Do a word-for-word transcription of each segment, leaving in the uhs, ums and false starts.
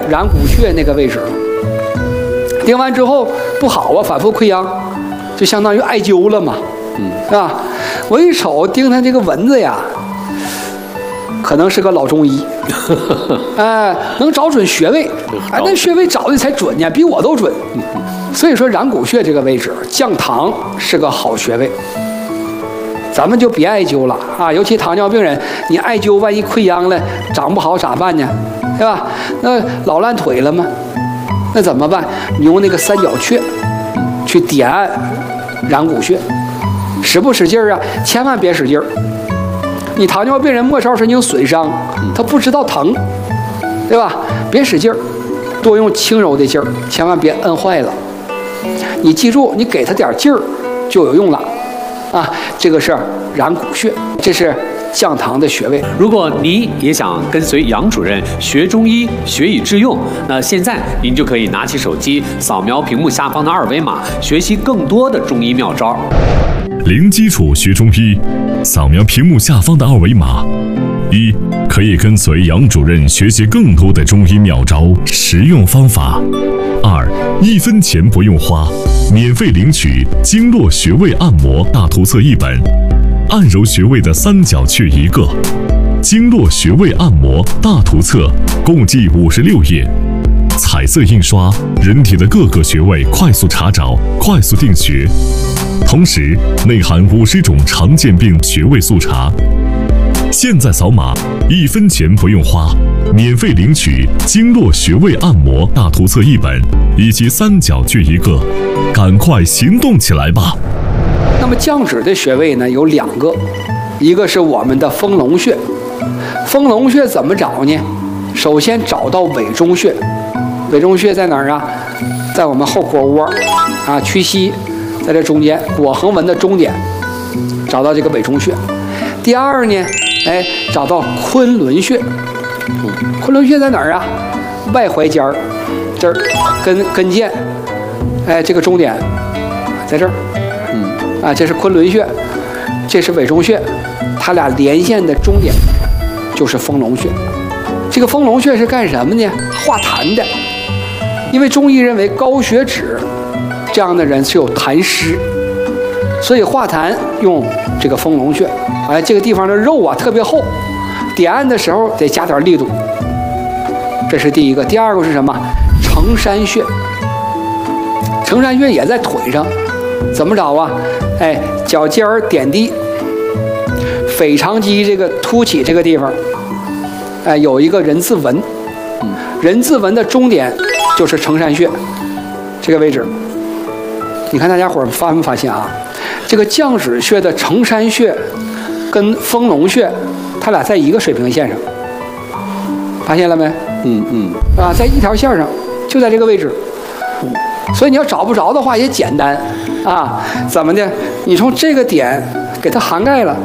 然谷穴那个位置。盯完之后不好啊，反复溃疡，就相当于艾灸了嘛，嗯，是吧？我一瞅盯他这个蚊子呀，可能是个老中医，哎，能找准穴位，哎，那穴位找的才准呢，比我都准。所以说然谷穴这个位置降糖是个好穴位，咱们就别艾灸了啊，尤其糖尿病人，你艾灸万一溃疡了，长不好咋办呢？对吧？那老烂腿了吗？那怎么办？你用那个三角穴去点按然谷穴，使不使劲儿啊？千万别使劲儿。你糖尿病人末梢神经损伤，他不知道疼，对吧？别使劲儿，多用轻柔的劲儿，千万别摁坏了。你记住，你给他点劲儿就有用了啊！这个是然谷穴，这是降糖的穴位。 如果你也想跟随杨主任学中医学以致用，那现在您就可以拿起手机扫描屏幕下方的二维码，学习更多的中医妙招。 零基础学中医，扫描屏幕下方的二维码。一，可以跟随杨主任学习更多的中医妙招、实用方法。二，一分钱不用花，免费领取经络穴位按摩大图册一本，按揉穴位的三角穴一个，经络穴位按摩大图册共计五十六页，彩色印刷，人体的各个穴位快速查找，快速定穴，同时内含五十种常见病穴位速查。现在扫码，一分钱不用花，免费领取经络穴位按摩大图册一本以及三角穴一个，赶快行动起来吧！ 那么降脂的穴位呢有两个，一个是我们的丰隆穴。丰隆穴怎么找呢？首先找到委中穴，委中穴在哪儿啊？在我们后腘窝啊，屈膝，在这中间腘横纹的中点，找到这个委中穴。第二呢，哎，找到昆仑穴。昆仑穴在哪儿啊？外踝尖儿，这儿跟跟腱，哎，这个中点在这儿。啊，这是昆仑穴，这是委中穴，它俩连线的中点就是丰隆穴。这个丰隆穴是干什么呢？化痰的，因为中医认为高血脂这样的人是有痰湿，所以化痰用这个丰隆穴。哎，这个地方的肉啊特别厚，点按的时候得加点力度。这是第一个。第二个是什么？承山穴。承山穴也在腿上。怎么找啊？哎，脚尖儿点地，腓肠肌这个凸起这个地方，哎，有一个人字纹，人字纹的中点就是承山穴，这个位置。你看大家伙儿发没发现啊？这个降脂穴的承山穴跟丰隆穴，它俩在一个水平线上，发现了没？嗯嗯，啊，在一条线上，就在这个位置。所以你要找不着的话也简单啊，怎么的？你从这个点给它涵盖了，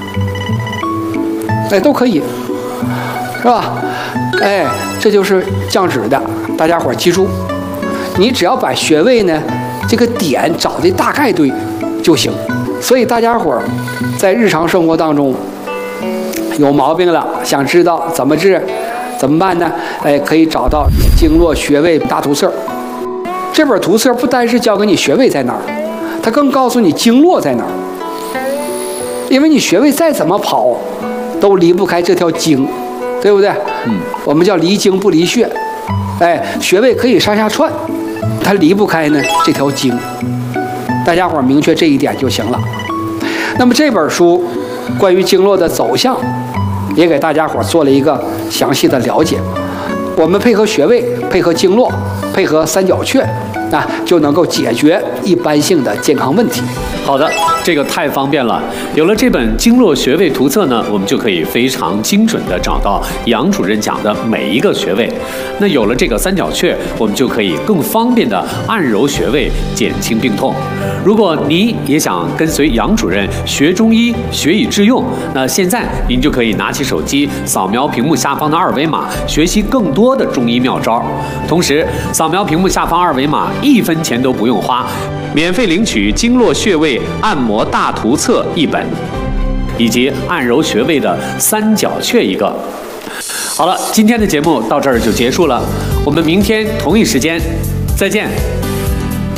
哎，都可以，是吧？哎，这就是降脂的，大家伙儿记住，你只要把穴位呢这个点找的大概对就行。所以大家伙儿在日常生活当中有毛病了，想知道怎么治，怎么办呢？哎，可以找到经络穴位大图册。这本图册不单是教给你穴位在哪儿，它更告诉你经络在哪儿。因为你穴位再怎么跑，都离不开这条经，对不对？嗯，我们叫离经不离穴。哎，穴位可以上下串，它离不开呢这条经。大家伙明确这一点就行了。那么这本书关于经络的走向，也给大家伙做了一个详细的了解。我们配合穴位，配合经络，配合三角穴，啊，就能够解决一般性的健康问题。 好的，这个太方便了。有了这本经络穴位图册呢，我们就可以非常精准地找到杨主任讲的每一个穴位。那有了这个三角穴，我们就可以更方便地按揉穴位，减轻病痛。如果你也想跟随杨主任学中医学以致用，那现在您就可以拿起手机扫描屏幕下方的二维码，学习更多的中医妙招。同时，扫描屏幕下方二维码，一分钱都不用花，免费领取经络穴位按摩大图册一本，以及按揉穴位的三角穴一个。 好了，今天的节目到这儿就结束了，我们明天同一时间再见。